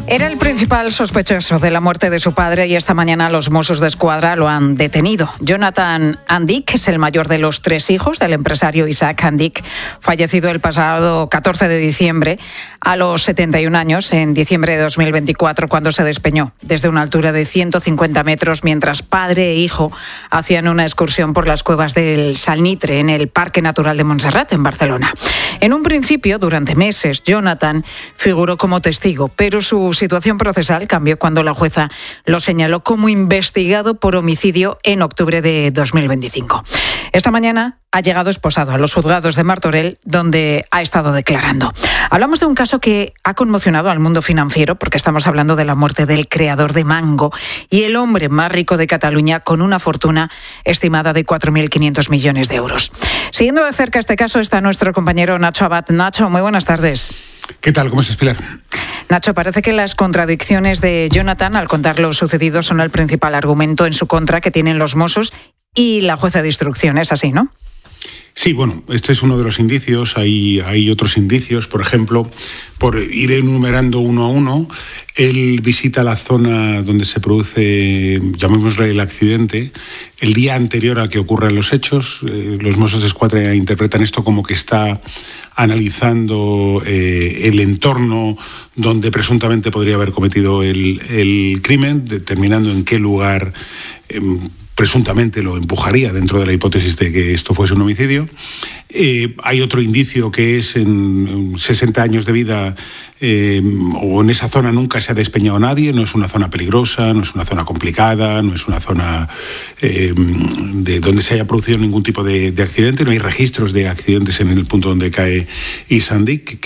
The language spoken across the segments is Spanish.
Era el principal sospechoso de la muerte de su padre y esta mañana los Mossos d'Esquadra lo han detenido. Jonathan Andic es el mayor de los 3 hijos del empresario Isaac Andic, fallecido el pasado 14 de diciembre a los 71 años, en diciembre de 2024, cuando se despeñó desde una altura de 150 metros mientras padre e hijo hacían una excursión por las cuevas del Salnitre en el Parque Natural de Montserrat, en Barcelona. En un principio, durante meses, Jonathan figuró como testigo, pero su situación procesal cambió cuando la jueza lo señaló como investigado por homicidio en octubre de 2025. Esta mañana ha llegado esposado a los juzgados de Martorell, donde ha estado declarando. Hablamos de un caso que ha conmocionado al mundo financiero, porque estamos hablando de la muerte del creador de Mango y el hombre más rico de Cataluña, con una fortuna estimada de 4.500 millones de euros. Siguiendo de cerca este caso está nuestro compañero Nacho Abad. Nacho, muy buenas tardes. ¿Qué tal? ¿Cómo estás, Pilar? Nacho, parece que las contradicciones de Jonathan al contar lo sucedido son el principal argumento en su contra que tienen los Mossos y la jueza de instrucción. ¿Es así, no? Sí, bueno, este es uno de los indicios. Hay otros indicios, por ejemplo, por ir enumerando uno a uno. Él visita la zona donde se produce, llamémosle el accidente, el día anterior a que ocurran los hechos. Los Mossos d'Esquadra interpretan esto como que está analizando el entorno donde presuntamente podría haber cometido el crimen, determinando en qué lugar presuntamente lo empujaría dentro de la hipótesis de que esto fuese un homicidio. Hay otro indicio que es en 60 años de vida o en esa zona nunca se ha despeñado nadie, no es una zona peligrosa, no es una zona complicada, no es una zona de donde se haya producido ningún tipo de accidente, no hay registros de accidentes en el punto donde cae Isaac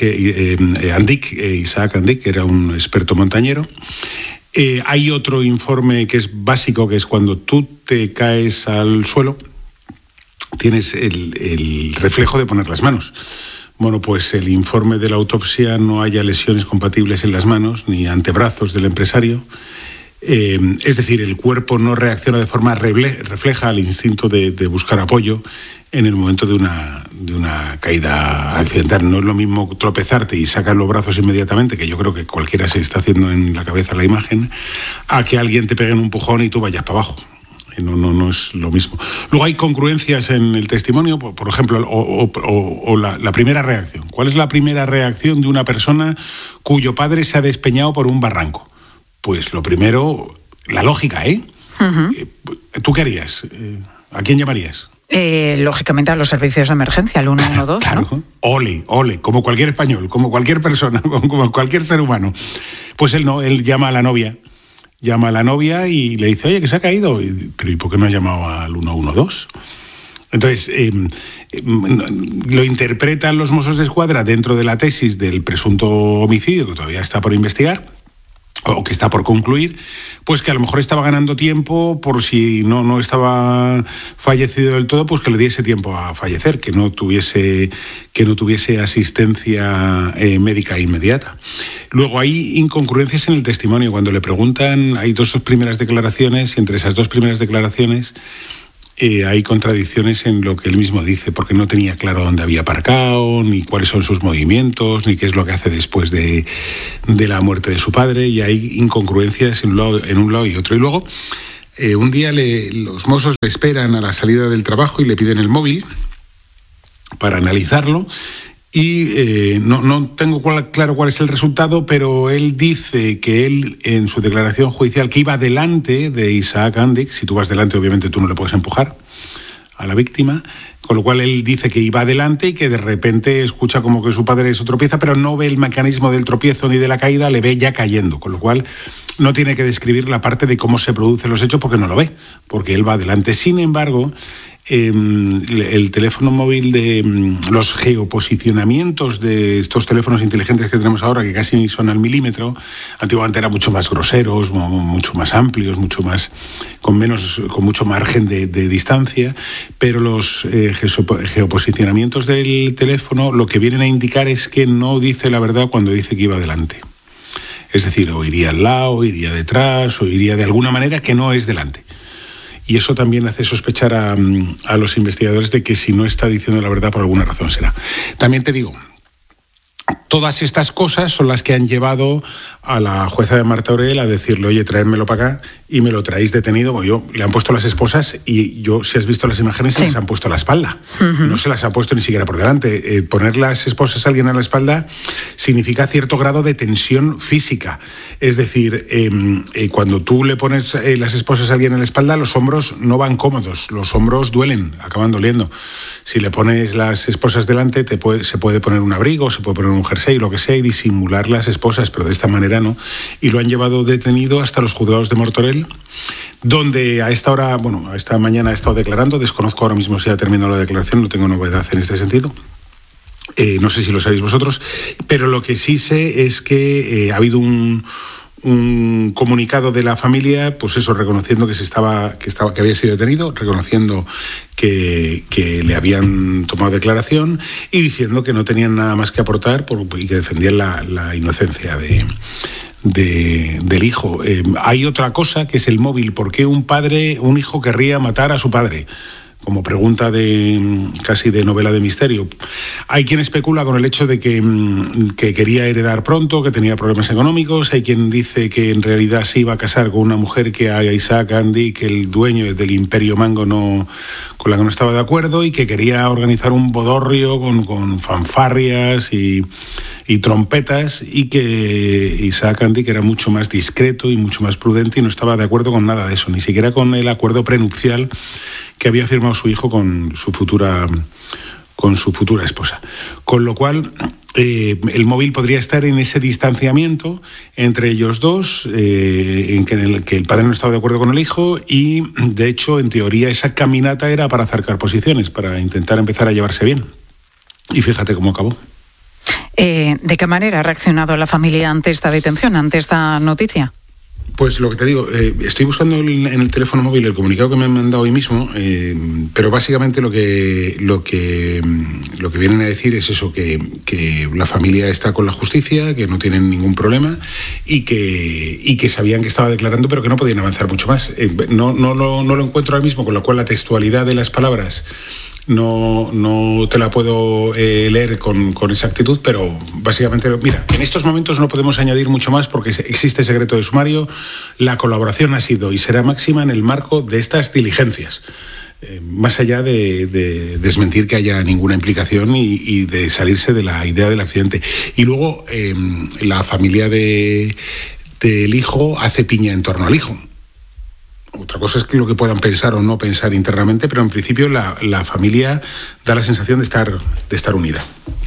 Andic, que era un experto montañero. Hay otro informe que es básico, que es cuando tú te caes al suelo, tienes el reflejo de poner las manos. Bueno, pues el informe de la autopsia no haya lesiones compatibles en las manos ni antebrazos del empresario. Es decir, el cuerpo no reacciona de forma refleja al instinto de buscar apoyo en el momento de una caída accidental. No es lo mismo tropezarte y sacar los brazos inmediatamente, que yo creo que cualquiera se está haciendo en la cabeza la imagen, a que alguien te pegue un empujón y tú vayas para abajo. No es lo mismo. Luego hay congruencias en el testimonio, por ejemplo, la primera reacción. ¿Cuál es la primera reacción de una persona cuyo padre se ha despeñado por un barranco? Pues lo primero, la lógica, ¿eh? Uh-huh. ¿Tú qué harías? ¿A quién llamarías? Lógicamente a los servicios de emergencia, al 112. Claro, ¿no? Ole, como cualquier español, como cualquier persona, como cualquier ser humano. Pues él no, él llama a la novia y le dice, oye, que se ha caído. Pero ¿y por qué no ha llamado al 112? Entonces, lo interpretan los Mossos d'Esquadra dentro de la tesis del presunto homicidio, que todavía está por investigar, o que está por concluir, pues que a lo mejor estaba ganando tiempo por si no estaba fallecido del todo, pues que le diese tiempo a fallecer, que no tuviese asistencia médica inmediata. Luego hay incongruencias en el testimonio. Cuando le preguntan, hay dos primeras declaraciones, y entre esas dos primeras declaraciones hay contradicciones en lo que él mismo dice, porque no tenía claro dónde había aparcado, ni cuáles son sus movimientos, ni qué es lo que hace después de la muerte de su padre, y hay incongruencias en un lado y otro. Y luego, un día los Mossos le esperan a la salida del trabajo y le piden el móvil para analizarlo, y no tengo claro cuál es el resultado, pero él dice que él, en su declaración judicial, que iba delante de Isaac Andic. Si tú vas delante, obviamente tú no le puedes empujar a la víctima, con lo cual él dice que iba adelante y que de repente escucha como que su padre se tropieza, pero no ve el mecanismo del tropiezo ni de la caída, le ve ya cayendo, con lo cual no tiene que describir la parte de cómo se producen los hechos porque no lo ve, porque él va adelante. Sin embargo, el teléfono móvil de los geoposicionamientos de estos teléfonos inteligentes que tenemos ahora, que casi son al milímetro, antiguamente eran mucho más groseros, mucho más amplios, con mucho margen de distancia, pero los geoposicionamientos del teléfono lo que vienen a indicar es que no dice la verdad cuando dice que iba adelante. Es decir, o iría al lado, o iría detrás, o iría de alguna manera que no es delante. Y eso también hace sospechar a los investigadores de que si no está diciendo la verdad, por alguna razón será. También te digo, Todas estas cosas son las que han llevado a la jueza de Marta Orell a decirle, oye, traédmelo para acá, y me lo traéis detenido. Bueno, le han puesto las esposas y yo, si has visto las imágenes, se les han puesto a la espalda. No se las ha puesto ni siquiera por delante. Poner las esposas a alguien a la espalda significa cierto grado de tensión física. Es decir, cuando tú le pones las esposas a alguien a la espalda, los hombros no van cómodos, los hombros duelen, acaban doliendo. Si le pones las esposas delante, se puede poner un abrigo, se puede poner un jersey, lo que sea, y disimular las esposas, pero de esta manera no. Y lo han llevado detenido hasta los juzgados de Martorell, donde a esta hora, a esta mañana ha estado declarando. Desconozco ahora mismo si ha terminado la declaración, no tengo novedad en este sentido. No sé si lo sabéis vosotros, pero lo que sí sé es que ha habido un comunicado de la familia, pues eso, reconociendo que había sido detenido, reconociendo que le habían tomado declaración y diciendo que no tenían nada más que aportar y que defendían la inocencia del hijo. Hay otra cosa que es el móvil. ¿Por qué un hijo querría matar a su padre? Como pregunta casi de novela de misterio. Hay quien especula con el hecho de que quería heredar pronto, que tenía problemas económicos. Hay quien dice que en realidad se iba a casar con una mujer que a Isaac Handik, el dueño del Imperio Mango, con la que no estaba de acuerdo, y que quería organizar un bodorrio con fanfarrias y trompetas, y que Isaac Handik era mucho más discreto y mucho más prudente y no estaba de acuerdo con nada de eso, ni siquiera con el acuerdo prenupcial que había firmado su hijo con su futura esposa. Con lo cual, el móvil podría estar en ese distanciamiento entre ellos dos, en el que el padre no estaba de acuerdo con el hijo, y de hecho, en teoría, esa caminata era para acercar posiciones, para intentar empezar a llevarse bien. Y fíjate cómo acabó. ¿De qué manera ha reaccionado la familia ante esta detención, ante esta noticia? Pues lo que te digo, estoy buscando en el teléfono móvil el comunicado que me han mandado hoy mismo, pero básicamente lo que vienen a decir es eso, que la familia está con la justicia, que no tienen ningún problema y que sabían que estaba declarando, pero que no podían avanzar mucho más. No lo encuentro ahora mismo, con lo cual la textualidad de las palabras no te la puedo leer con exactitud, pero básicamente, mira, en estos momentos no podemos añadir mucho más porque existe secreto de sumario. La colaboración ha sido y será máxima en el marco de estas diligencias, más allá de desmentir que haya ninguna implicación y de salirse de la idea del accidente. Y luego la familia del hijo hace piña en torno al hijo. Otra cosa es que lo que puedan pensar o no pensar internamente, pero en principio la familia da la sensación de estar unida.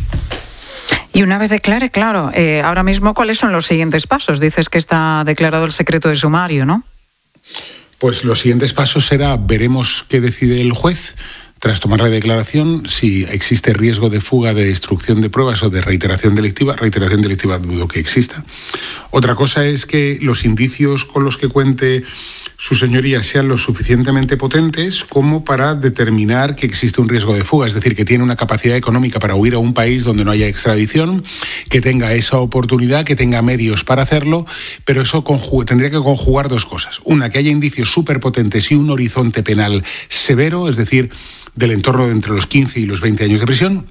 Y una vez declare, claro, ahora mismo, ¿cuáles son los siguientes pasos? Dices que está declarado el secreto de sumario, ¿no? Pues los siguientes pasos veremos qué decide el juez. Tras tomar la declaración, si existe riesgo de fuga, de destrucción de pruebas o de reiteración delictiva dudo que exista. Otra cosa es que los indicios con los que cuente su señoría sean lo suficientemente potentes como para determinar que existe un riesgo de fuga, es decir, que tiene una capacidad económica para huir a un país donde no haya extradición, que tenga esa oportunidad, que tenga medios para hacerlo, pero eso tendría que conjugar dos cosas. Una, que haya indicios superpotentes y un horizonte penal severo, es decir, del entorno de entre los 15 y los 20 años de prisión.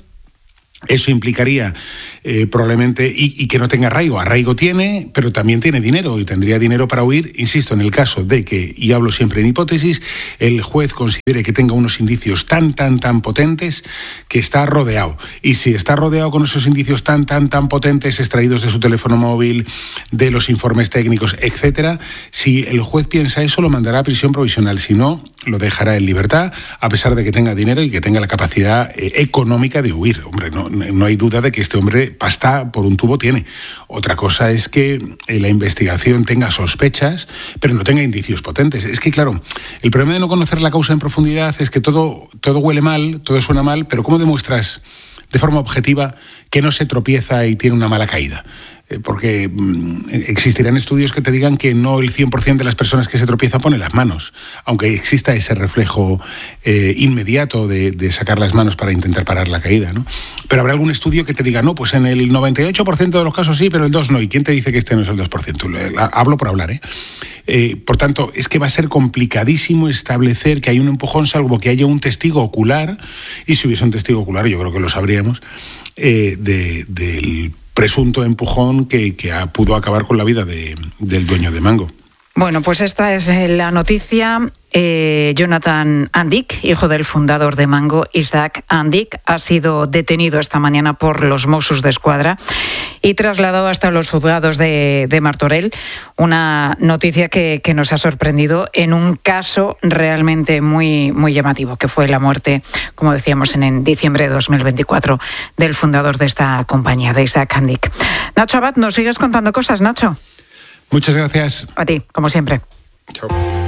Eso implicaría probablemente y que no tenga arraigo. Arraigo tiene, pero también tiene dinero y tendría dinero para huir, insisto, en el caso de que, y hablo siempre en hipótesis, el juez considere que tenga unos indicios tan potentes que está rodeado. Y si está rodeado con esos indicios tan potentes extraídos de su teléfono móvil, de los informes técnicos, etcétera, si el juez piensa eso, lo mandará a prisión provisional. Si no, lo dejará en libertad, a pesar de que tenga dinero y que tenga la capacidad económica de huir. Hombre, no hay duda de que este hombre pasta por un tubo tiene. Otra cosa es que la investigación tenga sospechas, pero no tenga indicios potentes. Es que, claro, el problema de no conocer la causa en profundidad es que todo huele mal, todo suena mal, pero ¿cómo demuestras de forma objetiva que no se tropieza y tiene una mala caída? Porque existirán estudios que te digan que no el 100% de las personas que se tropiezan pone las manos, aunque exista ese reflejo inmediato de sacar las manos para intentar parar la caída, ¿no? Pero habrá algún estudio que te diga, no, pues en el 98% de los casos sí, pero el 2% no. ¿Y quién te dice que este no es el 2%? Hablo por hablar, por tanto, es que va a ser complicadísimo establecer que hay un empujón, salvo que haya un testigo ocular, y si hubiese un testigo ocular, yo creo que lo sabríamos, del presunto empujón que pudo acabar con la vida del dueño de Mango. Bueno, pues esta es la noticia. Jonathan Andik, hijo del fundador de Mango, Isaac Andik, ha sido detenido esta mañana por los Mossos d'Esquadra y trasladado hasta los juzgados de Martorell. Una noticia que nos ha sorprendido en un caso realmente muy, muy llamativo, que fue la muerte, como decíamos, en diciembre de 2024 del fundador de esta compañía, de Isaac Andik. Nacho Abad, ¿nos sigues contando cosas, Nacho? Muchas gracias. A ti, como siempre. Chao.